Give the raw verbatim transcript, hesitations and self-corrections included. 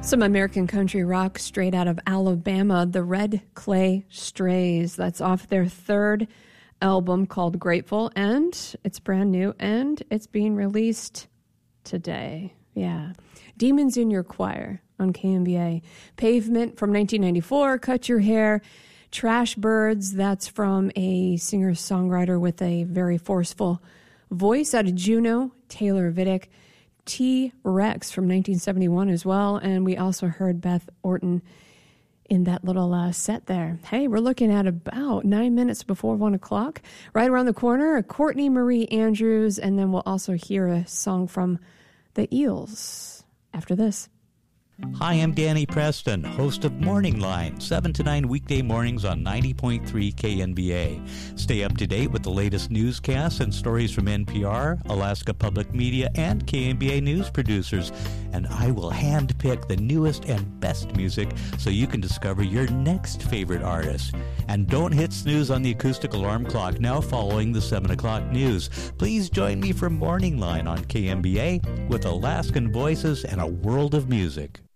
Some American country rock straight out of Alabama, the Red Clay Strays. That's off their third album called Grateful, and it's brand new, and it's being released today. Yeah. Demons in Your Choir on K M B A. Pavement from nineteen ninety-four, Cut Your Hair. Trash Birds, that's from a singer-songwriter with a very forceful voice out of Juneau, Taylor Vidic. T-Rex from nineteen seventy-one as well, and we also heard Beth Orton in that little uh, set there. Hey, we're looking at about nine minutes before one o'clock. Right around the corner, Courtney Marie Andrews, and then we'll also hear a song from the Eels after this. Hi, I'm Danny Preston, host of Morning Line, seven to nine weekday mornings on ninety point three K N B A. Stay up to date with the latest newscasts and stories from N P R, Alaska Public Media, and K N B A news producers. And I will handpick the newest and best music so you can discover your next favorite artist. And don't hit snooze on the acoustic alarm clock now following the seven o'clock news. Please join me for Morning Line on K N B A with Alaskan voices and a world of music.